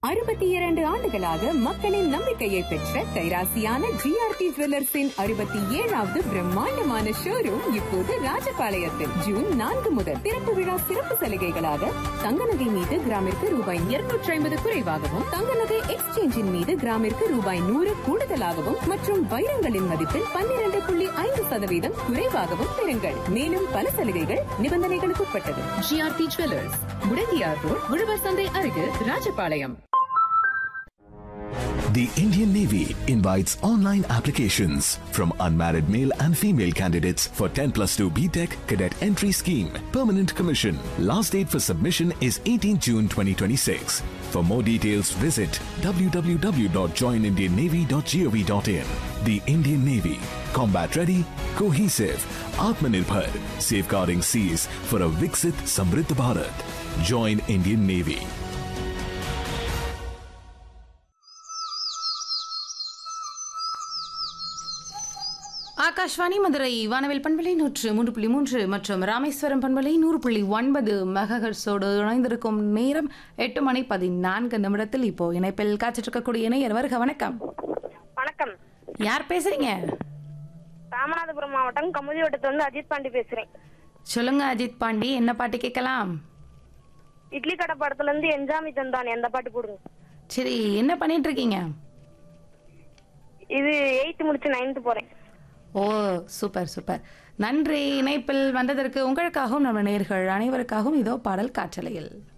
62 ஆண்டுகளாக மக்களின் நம்பிக்கையை பெற்ற கைராசியான ஜிஆர்டி ஜுவல்லர்ஸின் 67வது பிரம்மாண்டமான ஷோரூம் இப்போது ராஜபாளையத்தில் ஜூன் 4 முதல் திறப்பு விழா சிறப்பு சலுகைகளாக தங்க நகை மீது கிராமிற்கு ரூபாய் 250 குறைவாகவும் தங்க நகை எக்ஸ்சேஞ்சின் மீது கிராமிற்கு ரூபாய் 100 கூடுதலாகவும் மற்றும் வைரங்களின் மதிப்பில் 12.5% குறைவாகவும் பெறுங்கள். மேலும் பல சலுகைகள் நிபந்தனைகளுக்கு உட்பட்டது. ஜிஆர்டி ஜுவல்லர்ஸ், முடங்கியார் ரோட், உழவர் சந்தை அருகில், Rajapalayam. The Indian Navy invites online applications from unmarried male and female candidates for 10+2 BTech Cadet Entry Scheme. Permanent commission. Last date for submission is 18 June 2026. For more details, visit www.joinindiannavy.gov.in. The Indian Navy. Combat ready, cohesive, Atmanirbhar, safeguarding seas for a Viksit Samriddh Bharat. Join Indian Navy. Akashvani Madurai வானவில் பண்பலை 103.3 மற்றும் ராமேஸ்வரம் பண்பலை 100.9 மெகாஹெர்ட்ஸோடு இணைந்திருக்கும் நேரம் 8:14 இப்போ இணைப்பில் காத்துட்டு இருக்கக்கூடிய இணையர் வருக. வணக்கம். வணக்கம். யார் பேசுறீங்க? ராமநாதபுரம் மாவட்டம் கமுதி வட்டத்துல அஜித் பாண்டி பேசுறேன். சொல்லுங்க அஜித் பாண்டி, என்ன பாட்டு கேட்கலாம்? இட்லி கடை படத்துல இருந்து என்ஜாமி தந்தான் எந்த பாட்டு போடுங்க. சரி, என்ன பண்ணிட்டு இருக்கீங்க? இது 8th முடிச்சு 9th போறேன். ஓ, சூப்பர் சூப்பர். நன்றி இணைப்பில் வந்ததற்கு. உங்களுக்காகவும் நம்ம நேயர்கள் அனைவருக்காகவும் இதோ பாடல் காற்றலையில்.